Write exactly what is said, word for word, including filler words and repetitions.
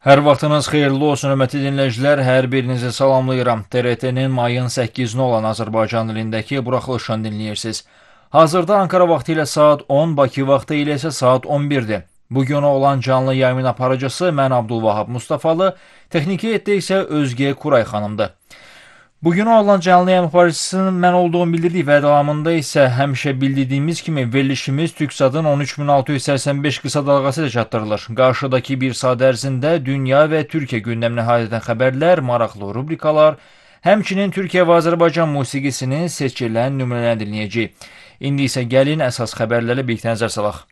Hər vaxtınız xeyirli olsun, hörmətli dinləyicilər. Hər birinizi salamlayıram. T R T-nin mayın səkkizinə olan Azərbaycan dilindəki buraxılışını dinləyirsiniz. Hazırda Ankara vaxtı ilə saat on, Bakı vaxtı ilə isə saat on birdir. Bugün olan canlı yayımın aparıcısı mən Abdulvahab Mustafalı, texniki heyətdə isə Özgə Kuray xanımdır. Bugün olan canlı yayım aparıcısının mən olduğumu bildirdik və davamında isə həmişə bildirdiyimiz kimi verilişimiz TürkSatın on üç min altı yüz səksən beş qısa dalğası ilə çatdırılır. Qarşıdakı bir saat ərzində dünya və Türkiyə gündəminə haid edən xəbərlər, maraqlı rubrikalar, həmçinin Türkiyə və Azərbaycan musiqisinin seçilən nümunələrini dinləyəcəyik. İndi isə gəlin əsas xəbərlərlə birlikdə nəzər salaq.